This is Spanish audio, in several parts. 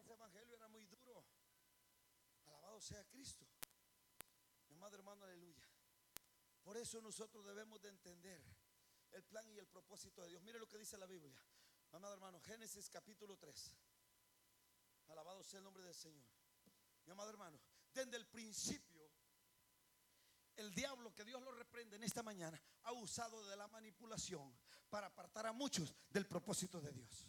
ese evangelio era muy duro. Alabado sea Cristo. Mi amado hermano, aleluya. Por eso nosotros debemos de entender el plan y el propósito de Dios. Mire lo que dice la Biblia, mi amado hermano, Génesis capítulo 3. Alabado sea el nombre del Señor. Mi amado hermano, desde el principio el diablo, que Dios lo reprende en esta mañana, ha usado de la manipulación para apartar a muchos del propósito de Dios.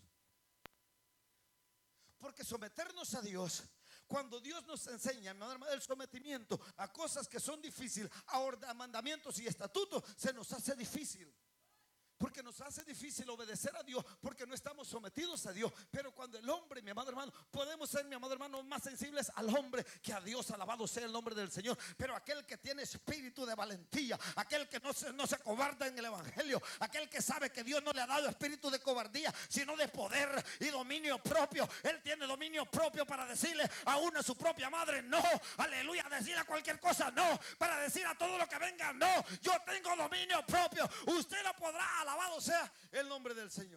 Porque someternos a Dios, cuando Dios nos enseña el sometimiento a cosas que son difíciles, a mandamientos y estatutos, se nos hace difícil. Porque nos hace difícil obedecer a Dios, porque no estamos sometidos a Dios. Pero cuando el hombre, mi amado hermano, podemos ser, mi amado hermano, más sensibles al hombre que a Dios. Alabado sea el nombre del Señor. Pero aquel que tiene espíritu de valentía, aquel que no se cobarda en el evangelio, aquel que sabe que Dios no le ha dado espíritu de cobardía, sino de poder y dominio propio. Él tiene dominio propio para decirle aún a su propia madre no, aleluya, decirle a cualquier cosa no, para decir a todo lo que venga no. Yo tengo dominio propio. Usted lo podrá. Alabado sea el nombre del Señor.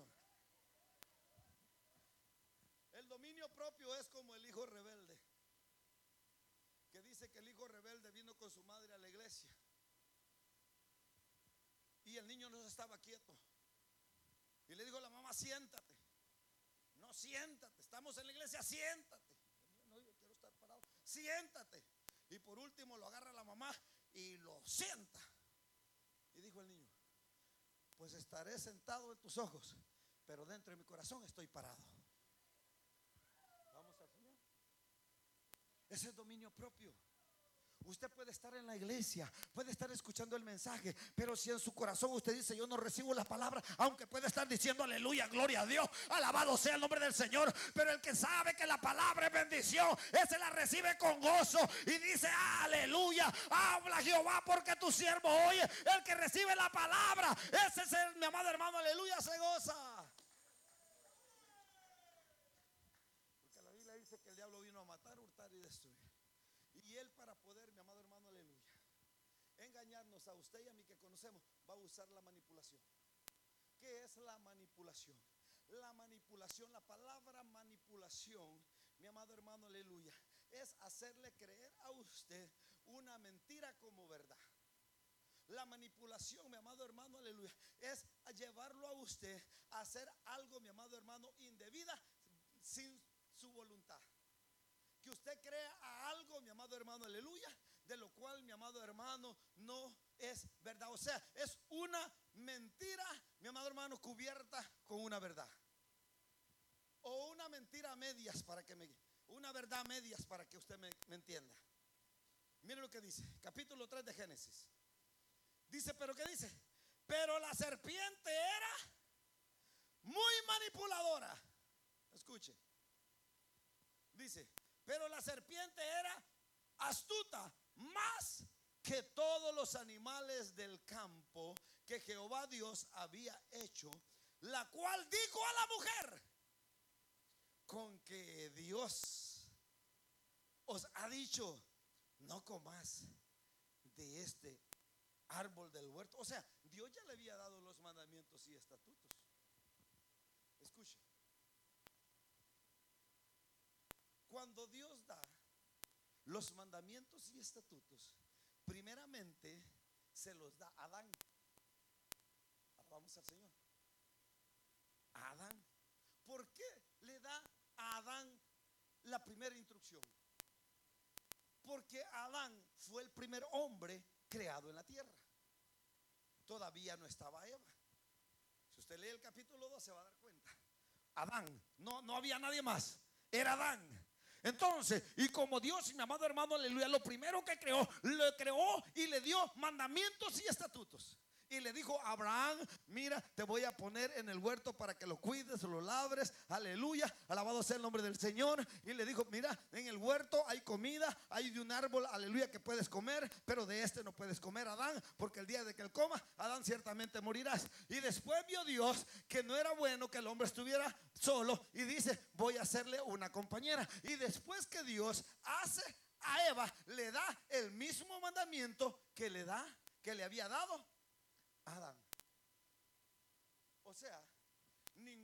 El dominio propio es como el hijo rebelde, que dice que el hijo rebelde vino con su madre a la iglesia y el niño no estaba quieto y le dijo a la mamá: siéntate. No, siéntate, estamos en la iglesia, siéntate. No, yo quiero estar parado. Siéntate. Y por último lo agarra la mamá y lo sienta. Y dijo el niño: pues estaré sentado en tus ojos, pero dentro de mi corazón estoy parado. Vamos al Señor. Ese es dominio propio. Usted puede estar en la iglesia, puede estar escuchando el mensaje, pero si en su corazón usted dice: yo no recibo la palabra, aunque puede estar diciendo aleluya, gloria a Dios, alabado sea el nombre del Señor, pero el que sabe que la palabra es bendición, ese la recibe con gozo y dice: aleluya, habla Jehová porque tu siervo oye. El que recibe la palabra, ese es el, mi amado hermano, aleluya, se goza. Porque la Biblia dice que el diablo vino a matar, hurtar y destruir. Y él, para poder, mi amado hermano, aleluya, engañarnos a usted y a mí que conocemos, va a usar la manipulación. ¿Qué es la manipulación? La manipulación, la palabra manipulación, mi amado hermano, aleluya, es hacerle creer a usted una mentira como verdad. La manipulación, mi amado hermano, aleluya, es llevarlo a usted a hacer algo, mi amado hermano, indebida sin su voluntad. Que usted crea a algo, mi amado hermano, aleluya, de lo cual, mi amado hermano, no es verdad. O sea, es una mentira, mi amado hermano, cubierta con una verdad. O una mentira a medias una verdad a medias para que usted me entienda. Mire lo que dice, capítulo 3 de Génesis. Dice, ¿pero qué dice? Pero la serpiente era muy manipuladora. Escuche. Dice: pero la serpiente era astuta más que todos los animales del campo que Jehová Dios había hecho, la cual dijo a la mujer: con que Dios os ha dicho, no comas de este árbol del huerto. O sea, Dios ya le había dado los mandamientos y estatutos. Escuche. Cuando Dios da los mandamientos y estatutos, primeramente se los da a Adán. Vamos al Señor. A Adán. ¿Por qué le da a Adán la primera instrucción? Porque Adán fue el primer hombre creado en la tierra. Todavía no estaba Eva. Si usted lee el capítulo 2 se va a dar cuenta. Adán, no había nadie más, era Adán. Entonces, y como Dios, mi amado hermano, aleluya, lo primero que creó, lo creó y le dio mandamientos y estatutos. Y le dijo a Abraham: mira, te voy a poner en el huerto para que lo cuides, lo labres, aleluya, alabado sea el nombre del Señor. Y le dijo: mira, en el huerto hay comida, hay de un árbol, aleluya, que puedes comer, pero de este no puedes comer, Adán, porque el día de que él coma, Adán, ciertamente morirás. Y después vio Dios que no era bueno que el hombre estuviera solo y dice: voy a hacerle una compañera. Y después que Dios hace a Eva, le da el mismo mandamiento que le había dado Adán. O sea,